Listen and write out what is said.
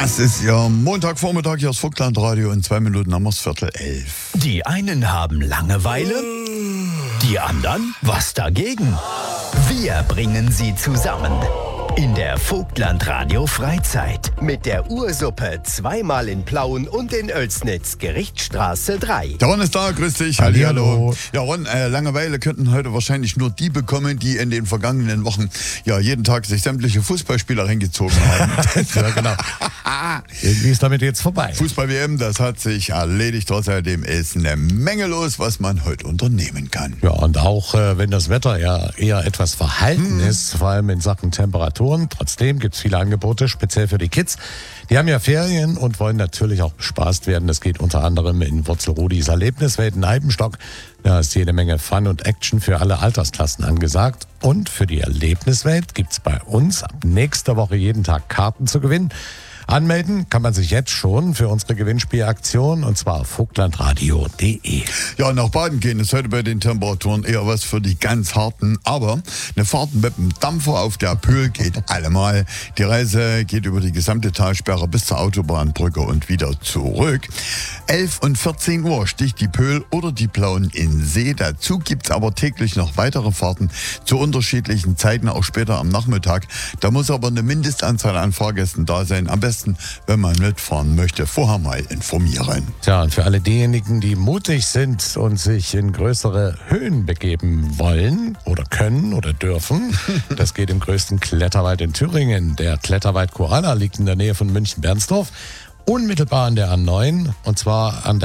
Das ist Ihr Montagvormittag, hier ist Vogtlandradio. In 2 Minuten haben wir es 10:15. Die einen haben Langeweile, die anderen was dagegen. Wir bringen sie zusammen in der Vogtlandradio Freizeit mit der Ursuppe zweimal in Plauen und in Oelsnitz, Gerichtsstraße 3. Der Ron ist da, grüß dich. Hallihallo. Ja, Ron, Langeweile könnten heute wahrscheinlich nur die bekommen, die in den vergangenen Wochen ja jeden Tag sich sämtliche Fußballspieler reingezogen haben. Ja, genau. Irgendwie ist damit jetzt vorbei. Fußball-WM, das hat sich erledigt. Trotzdem ist eine Menge los, was man heute unternehmen kann. Ja, und auch wenn das Wetter ja eher etwas verhalten ist, vor allem in Sachen Temperaturen, trotzdem gibt es viele Angebote, speziell für die Kids. Die haben ja Ferien und wollen natürlich auch bespaßt werden. Das geht unter anderem in Wurzelrudis Erlebniswelt in Eibenstock. Da ist jede Menge Fun und Action für alle Altersklassen angesagt. Und für die Erlebniswelt gibt es bei uns ab nächster Woche jeden Tag Karten zu gewinnen. Anmelden kann man sich jetzt schon für unsere Gewinnspielaktion, und zwar auf vogtlandradio.de. Ja, nach Baden gehen ist heute bei den Temperaturen eher was für die ganz harten, aber eine Fahrt mit dem Dampfer auf der Pöhl geht allemal. Die Reise geht über die gesamte Talsperre bis zur Autobahnbrücke und wieder zurück. 11 und 14 Uhr sticht die Pöhl oder die Plauen in See. Dazu gibt's aber täglich noch weitere Fahrten zu unterschiedlichen Zeiten, auch später am Nachmittag. Da muss aber eine Mindestanzahl an Fahrgästen da sein. Am besten, wenn man mitfahren möchte, vorher mal informieren. Tja, und für alle diejenigen, die mutig sind und sich in größere Höhen begeben wollen oder können oder dürfen, das geht im größten Kletterwald in Thüringen. Der Kletterwald Koala liegt in der Nähe von München-Bernsdorf, unmittelbar an der A9, und zwar an der